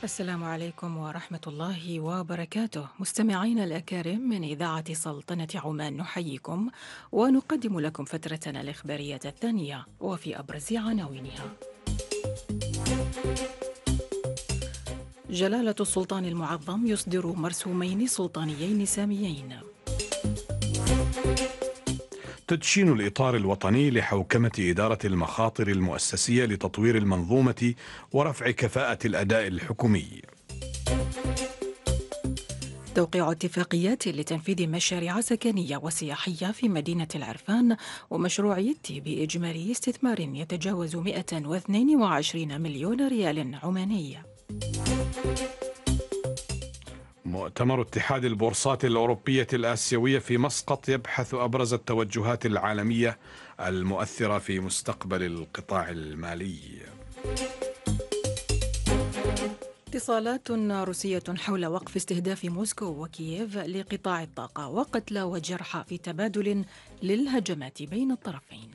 السلام عليكم ورحمة الله وبركاته. مستمعينا الأكارم من إذاعة سلطنة عمان نحييكم ونقدم لكم فترتنا الإخبارية الثانية وفي أبرز عناوينها: جلالة السلطان المعظم يصدر مرسومين سلطانيين ساميين. تدشين الإطار الوطني لحوكمة إدارة المخاطر المؤسسية لتطوير المنظومة ورفع كفاءة الأداء الحكومي. توقيع اتفاقيات لتنفيذ مشاريع سكنية وسياحية في مدينة العرفان ومشروعية بإجمالي استثمار يتجاوز 122 مليون ريال عماني. مؤتمر اتحاد البورصات الأوروبية الآسيوية في مسقط يبحث أبرز التوجهات العالمية المؤثرة في مستقبل القطاع المالي. اتصالات روسية حول وقف استهداف موسكو وكييف لقطاع الطاقة، وقتلى وجرحى في تبادل للهجمات بين الطرفين.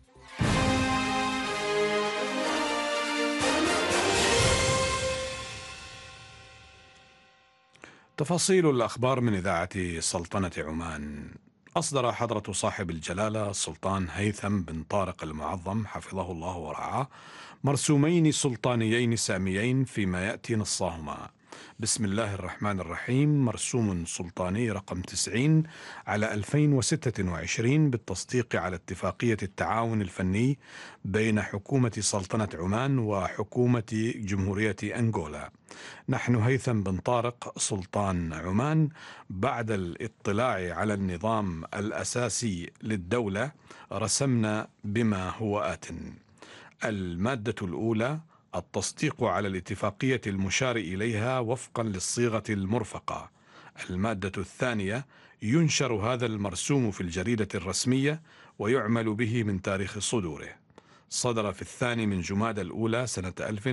تفاصيل الأخبار من إذاعة سلطنة عمان. أصدر حضرة صاحب الجلالة السلطان هيثم بن طارق المعظم حفظه الله ورعاه مرسومين سلطانيين ساميين فيما يأتي نصهما: بسم الله الرحمن الرحيم. مرسوم سلطاني رقم 90 على 2026 بالتصديق على اتفاقية التعاون الفني بين حكومة سلطنة عمان وحكومة جمهورية أنغولا. نحن هيثم بن طارق سلطان عمان، بعد الاطلاع على النظام الأساسي للدولة رسمنا بما هو آت: المادة الأولى: التصديق على الاتفاقية المشار إليها وفقا للصيغة المرفقة. المادة الثانية: ينشر هذا المرسوم في الجريدة الرسمية ويعمل به من تاريخ صدوره. صدر في 2 من جمادى الأولى سنة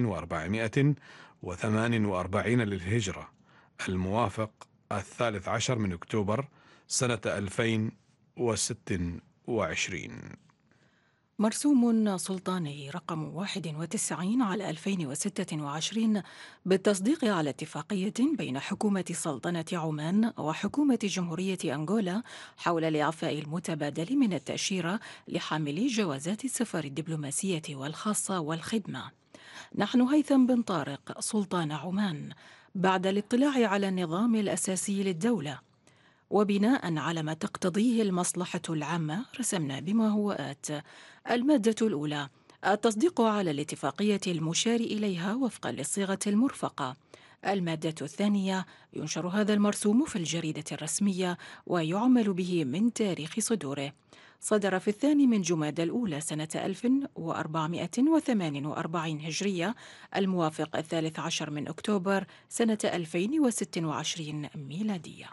1448 للهجرة، الموافق 13 من أكتوبر سنة 2026. مرسوم سلطاني رقم 91 على 2026 بالتصديق على اتفاقية بين حكومة سلطنة عمان وحكومة جمهورية أنغولا حول الإعفاء المتبادل من التأشيرة لحاملي جوازات السفر الدبلوماسية والخاصة والخدمة. نحن هيثم بن طارق سلطان عمان، بعد الاطلاع على النظام الأساسي للدولة وبناء على ما تقتضيه المصلحة العامة رسمنا بما هو آت: المادة الأولى: التصديق على الاتفاقية المشار إليها وفقا للصيغة المرفقة. المادة الثانية: ينشر هذا المرسوم في الجريدة الرسمية ويعمل به من تاريخ صدوره. صدر في 2 من جمادى الأولى سنة 1448 هجرية، الموافق 13 من أكتوبر سنة 2026 ميلادية.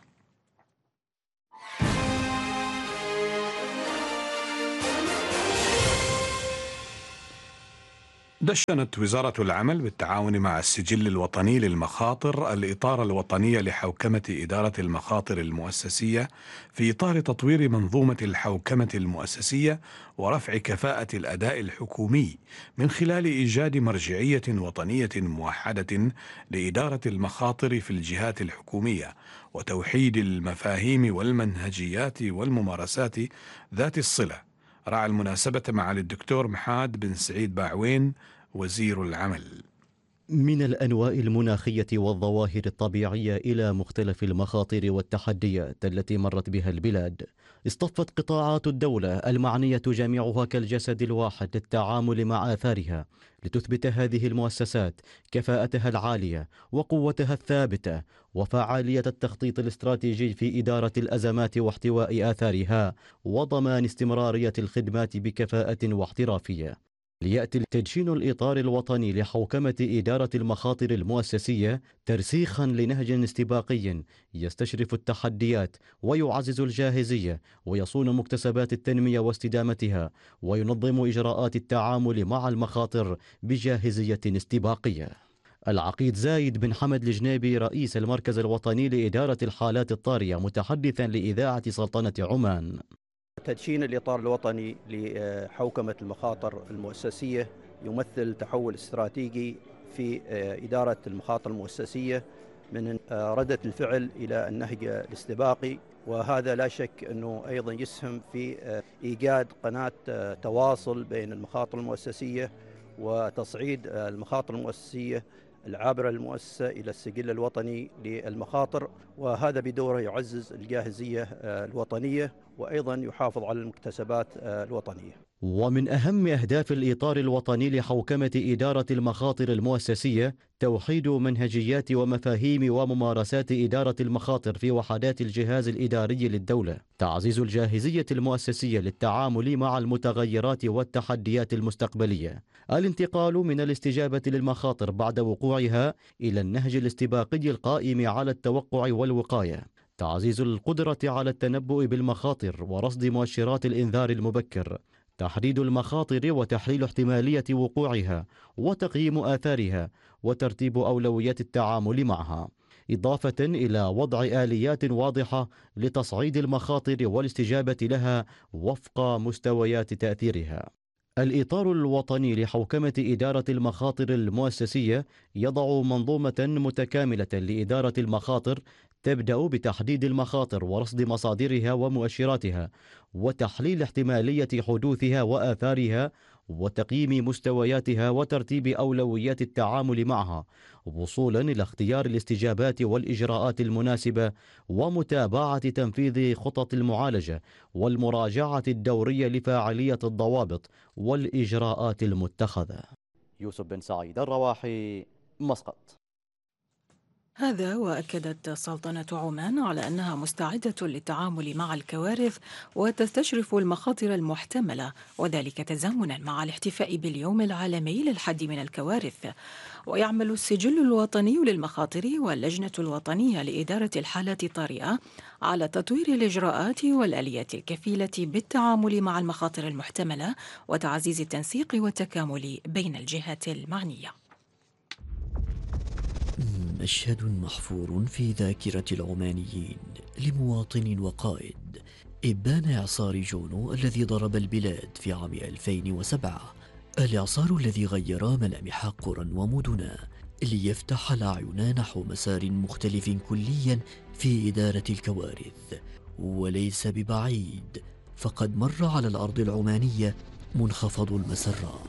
دشنت وزارة العمل بالتعاون مع السجل الوطني للمخاطر الإطار الوطني لحوكمة إدارة المخاطر المؤسسية في إطار تطوير منظومة الحوكمة المؤسسية ورفع كفاءة الأداء الحكومي، من خلال إيجاد مرجعية وطنية موحدة لإدارة المخاطر في الجهات الحكومية، وتوحيد المفاهيم والمنهجيات والممارسات ذات الصلة. راعى المناسبة معالي الدكتور محاد بن سعيد باعوين وزير العمل. من الأنواع المناخية والظواهر الطبيعية إلى مختلف المخاطر والتحديات التي مرت بها البلاد، اصطفت قطاعات الدولة المعنية جميعها كالجسد الواحد للتعامل مع آثارها، لتثبت هذه المؤسسات كفاءتها العالية وقوتها الثابتة وفعالية التخطيط الاستراتيجي في إدارة الأزمات واحتواء آثارها وضمان استمرارية الخدمات بكفاءة واحترافية. ليأتي تدشين الإطار الوطني لحوكمة إدارة المخاطر المؤسسية ترسيخا لنهج استباقي يستشرف التحديات ويعزز الجاهزية ويصون مكتسبات التنمية واستدامتها، وينظم إجراءات التعامل مع المخاطر بجاهزية استباقية. العقيد زايد بن حمد الجنيبي رئيس المركز الوطني لإدارة الحالات الطارئة متحدثا لإذاعة سلطنة عمان: تدشين الإطار الوطني لحوكمة المخاطر المؤسسية يمثل تحول استراتيجي في إدارة المخاطر المؤسسية من ردة الفعل إلى النهج الاستباقي، وهذا لا شك أنه أيضا يسهم في إيجاد قناة تواصل بين المخاطر المؤسسية وتصعيد المخاطر المؤسسية العابرة للمؤسسة إلى السجل الوطني للمخاطر، وهذا بدوره يعزز الجاهزية الوطنية وأيضا يحافظ على المكتسبات الوطنية. ومن أهم أهداف الإطار الوطني لحوكمة إدارة المخاطر المؤسسية توحيد منهجيات ومفاهيم وممارسات إدارة المخاطر في وحدات الجهاز الإداري للدولة، تعزيز الجاهزية المؤسسية للتعامل مع المتغيرات والتحديات المستقبلية، الانتقال من الاستجابة للمخاطر بعد وقوعها إلى النهج الاستباقي القائم على التوقع والوقاية، تعزيز القدرة على التنبؤ بالمخاطر ورصد مؤشرات الإنذار المبكر، تحديد المخاطر وتحليل احتمالية وقوعها وتقييم آثارها وترتيب أولويات التعامل معها، إضافة إلى وضع آليات واضحة لتصعيد المخاطر والاستجابة لها وفق مستويات تأثيرها. الإطار الوطني لحوكمة إدارة المخاطر المؤسسية يضع منظومة متكاملة لإدارة المخاطر تبدأ بتحديد المخاطر ورصد مصادرها ومؤشراتها وتحليل احتمالية حدوثها وآثارها وتقييم مستوياتها وترتيب أولويات التعامل معها، وصولا إلى اختيار الاستجابات والإجراءات المناسبة ومتابعة تنفيذ خطط المعالجة والمراجعة الدورية لفاعلية الضوابط والإجراءات المتخذة. يوسف بن سعيد، الرواحي، مسقط. هذا وأكدت سلطنة عمان على أنها مستعدة للتعامل مع الكوارث وتستشرف المخاطر المحتملة، وذلك تزامنا مع الاحتفاء باليوم العالمي للحد من الكوارث. ويعمل السجل الوطني للمخاطر واللجنة الوطنية لإدارة الحالات الطارئة على تطوير الإجراءات والآليات الكفيلة بالتعامل مع المخاطر المحتملة وتعزيز التنسيق والتكامل بين الجهات المعنية. مشهد محفور في ذاكرة العمانيين لمواطن وقائد إبان إعصار جونو الذي ضرب البلاد في عام 2007، الإعصار الذي غير ملامح قرى ومدنا ليفتح الأعين نحو مسار مختلف كليا في إدارة الكوارث. وليس ببعيد فقد مر على الأرض العمانية منخفض المسرات.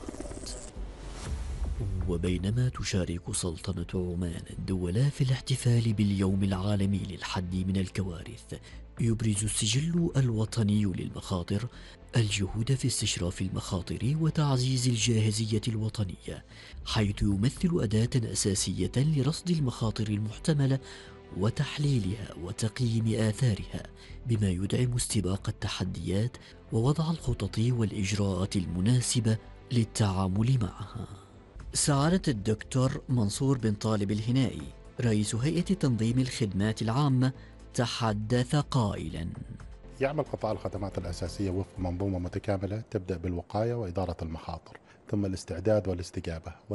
وبينما تشارك سلطنة عمان الدول في الاحتفال باليوم العالمي للحد من الكوارث، يبرز السجل الوطني للمخاطر الجهود في استشراف المخاطر وتعزيز الجاهزية الوطنية، حيث يمثل أداة أساسية لرصد المخاطر المحتملة وتحليلها وتقييم آثارها، بما يدعم استباق التحديات ووضع الخطط والإجراءات المناسبة للتعامل معها. سعادة الدكتور منصور بن طالب الهنائي رئيس هيئة تنظيم الخدمات العامة تحدث قائلا: يعمل قطاع الخدمات الأساسية وفق منظومة متكاملة تبدأ بالوقاية وإدارة المخاطر، ثم الاستعداد والاستجابة